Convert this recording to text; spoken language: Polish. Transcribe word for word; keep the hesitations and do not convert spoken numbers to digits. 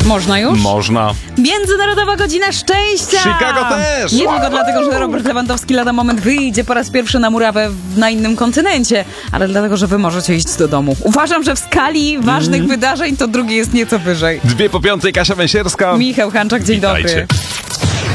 Można już? Można. Międzynarodowa Godzina Szczęścia! Chicago też! Nie tylko dlatego, że Robert Lewandowski lada moment wyjdzie po raz pierwszy na murawę na innym kontynencie, ale dlatego, że wy możecie iść do domu. Uważam, że w skali ważnych mm. wydarzeń to drugie jest nieco wyżej. Dwie po piątej, Kasia Węsierska. Michał Hanczak, dzień Witajcie. dobry.